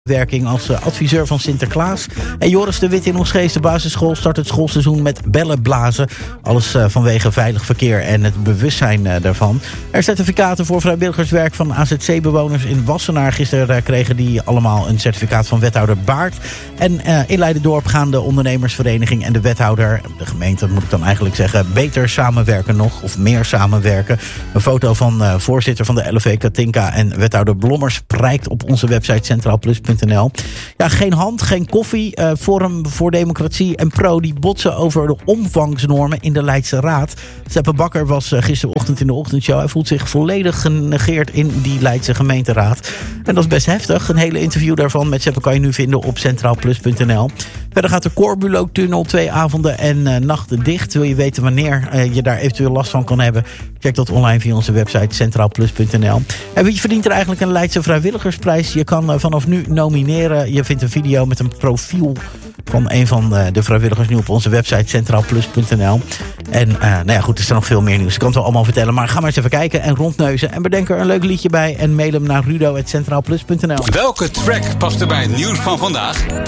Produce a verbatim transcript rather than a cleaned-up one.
werking als uh, adviseur van Sinterklaas. En Joris de Wit in Oegstgeest basisschool start het schoolseizoen met bellen blazen. Alles uh, vanwege veilig verkeer en het bewustzijn uh, daarvan. Er certificaten voor vrijwilligerswerk van A Z C-bewoners in Wassenaar. Gisteren uh, kregen die allemaal een certificaat van wethouder Baart. En uh, in Leiderdorp gaan de ondernemersvereniging en de wethouder, de gemeente moet ik dan eigenlijk zeggen, beter samenwerken nog, of meer samenwerken. Een foto van uh, voorzitter van de L V Katinka en wethouder Blommers prijkt op onze website centraalplus punt n l. Ja, geen hand, geen koffie. Uh, Forum voor Democratie en Pro die botsen over de omvangsnormen in de Leidse Raad. Seppe Bakker was uh, gisterochtend in de ochtendshow. Hij voelt zich volledig genegeerd in die Leidse gemeenteraad. En dat is best heftig. Een hele interview daarvan met Seppe kan je nu vinden op centraalplus punt n l. Verder gaat de Corbulo-tunnel twee avonden en uh, nachten dicht. Wil je weten wanneer uh, je daar eventueel last van kan hebben? Check dat online via onze website centraalplus punt n l. En wie verdient er eigenlijk een Leidse vrijwilligersprijs? Je kan uh, vanaf nu nomineren. Je vindt een video met een profiel van een van uh, de vrijwilligers nu op onze website centraalplus punt n l. En uh, nou ja, goed, er is er nog veel meer nieuws. Ik kan het wel allemaal vertellen, maar ga maar eens even kijken en rondneuzen. En bedenk er een leuk liedje bij en mail hem naar rudo apenstaartje centraalplus punt n l. Welke track past er bij het nieuws van vandaag?